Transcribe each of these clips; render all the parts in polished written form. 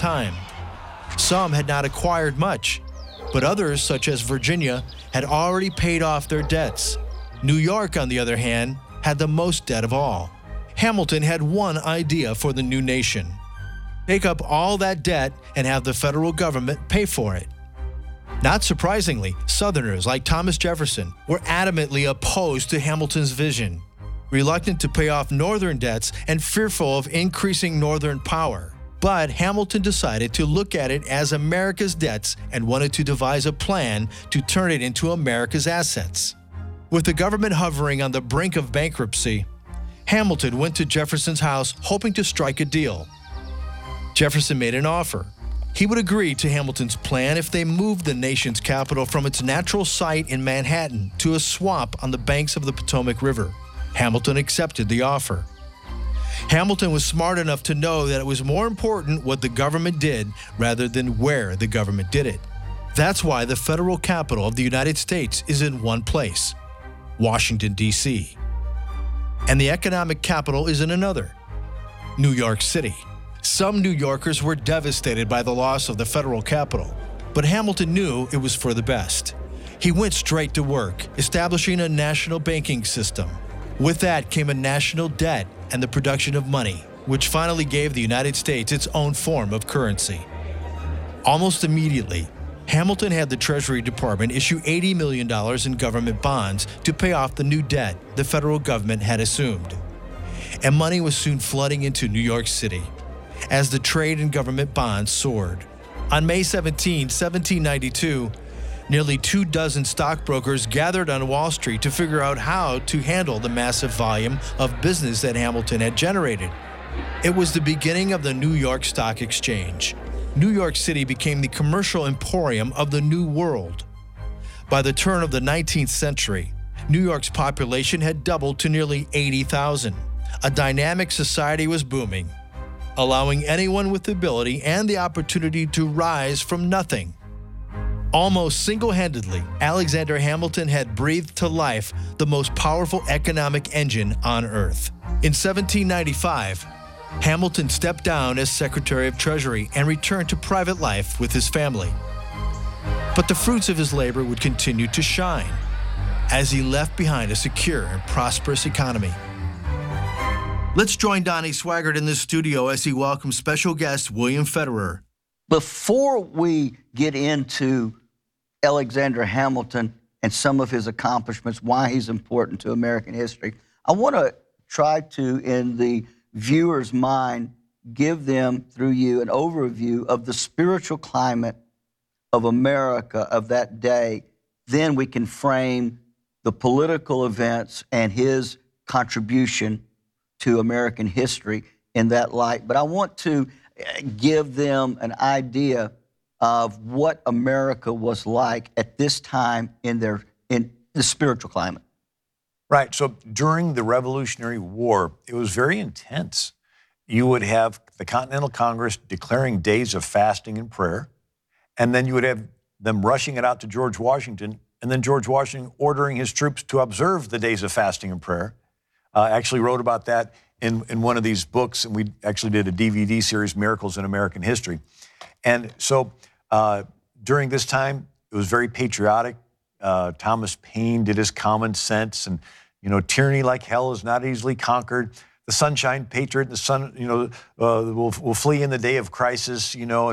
time. Some had not acquired much, but others, such as Virginia, had already paid off their debts. New York, on the other hand, had the most debt of all. Hamilton had one idea for the new nation: take up all that debt and have the federal government pay for it. Not surprisingly, Southerners like Thomas Jefferson were adamantly opposed to Hamilton's vision, reluctant to pay off Northern debts and fearful of increasing Northern power. But Hamilton decided to look at it as America's debts and wanted to devise a plan to turn it into America's assets. With the government hovering on the brink of bankruptcy, Hamilton went to Jefferson's house hoping to strike a deal. Jefferson made an offer. He would agree to Hamilton's plan if they moved the nation's capital from its natural site in Manhattan to a swamp on the banks of the Potomac River. Hamilton accepted the offer. Hamilton was smart enough to know that it was more important what the government did rather than where the government did it. That's why the federal capital of the United States is in one place: Washington, D.C. And the economic capital is in another: New York City. Some New Yorkers were devastated by the loss of the federal capital, but Hamilton knew it was for the best. He went straight to work, establishing a national banking system. With that came a national debt and the production of money, which finally gave the United States its own form of currency. Almost immediately, Hamilton had the Treasury Department issue $80 million in government bonds to pay off the new debt the federal government had assumed. And money was soon flooding into New York City as the trade in government bonds soared. On May 17, 1792, nearly 24 stockbrokers gathered on Wall Street to figure out how to handle the massive volume of business that Hamilton had generated. It was the beginning of the New York Stock Exchange. New York City became the commercial emporium of the New World. By the turn of the 19th century, New York's population had doubled to nearly 80,000. A dynamic society was booming, allowing anyone with the ability and the opportunity to rise from nothing. Almost single-handedly, Alexander Hamilton had breathed to life the most powerful economic engine on Earth. In 1795, Hamilton stepped down as Secretary of Treasury and returned to private life with his family. But the fruits of his labor would continue to shine as he left behind a secure and prosperous economy. Let's join Donnie Swaggart in the studio as he welcomes special guest William Federer. Before we get into Alexander Hamilton and some of his accomplishments, why he's important to American history, I want to try to, in the viewer's mind, give them, through you, an overview of the spiritual climate of America of that day. Then we can frame the political events and his contribution to American history in that light. But I want to give them an idea of what America was like at this time in the spiritual climate. Right. So during the Revolutionary War, it was very intense. You would have the Continental Congress declaring days of fasting and prayer, and then you would have them rushing it out to George Washington, and then George Washington ordering his troops to observe the days of fasting and prayer. Actually wrote about that in one of these books, and we actually did a DVD series, Miracles in American History. And so during this time, it was very patriotic. Thomas Paine did his Common Sense, and, tyranny like hell is not easily conquered. The sunshine patriot, the sun, will flee in the day of crisis,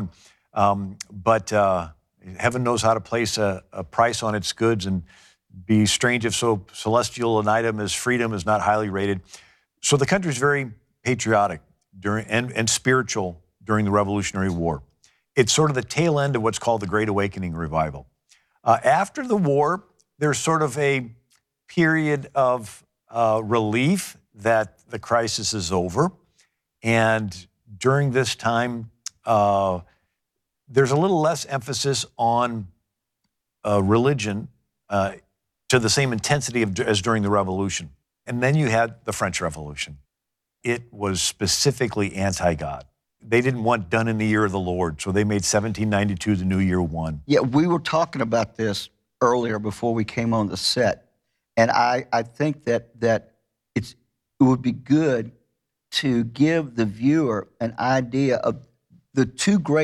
but heaven knows how to place a price on its goods, and be strange if so celestial an item as freedom is not highly rated. So the country's very patriotic and spiritual during the Revolutionary War. It's sort of the tail end of what's called the Great Awakening revival. After the war, there's sort of a period of relief that the crisis is over. And during this time, there's a little less emphasis on religion to the same intensity as during the Revolution. And then you had the French Revolution. It was specifically anti-God. They didn't want done in the year of the Lord, so they made 1792 the new year one. Yeah, we were talking about this earlier before we came on the set, and I think that it would be good to give the viewer an idea of the two great